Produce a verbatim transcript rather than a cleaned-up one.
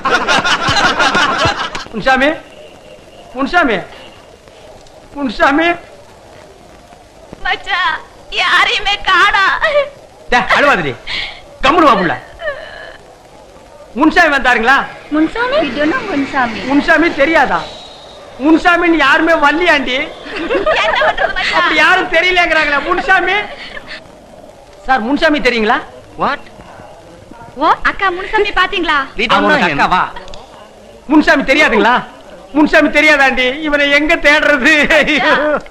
முன்சாமி முன்சாமி முன்சாமி மச்சான் யாரையுமே காணா. அழுவாதிரி கம்முனு வாப்புள்ள. முன்சாமி வந்தாருங்களா? முன்சாமி முன்சாமி முன்சாமி தெரியாதா? முன்சாமின்னு யாருமே வள்ளியாண்டி. அப்படி யாரும் தெரியலங்கிறாங்களா? முன்சாமி சார், முன்சாமி தெரியுங்களா? வாட் ஓ அக்கா முன்சாமி பாத்தீங்களா? அக்காவா? முன்சாமி தெரியாதுங்களா? முன்சாமி தெரியாதாண்டி. இவனை எங்க தேடுறது?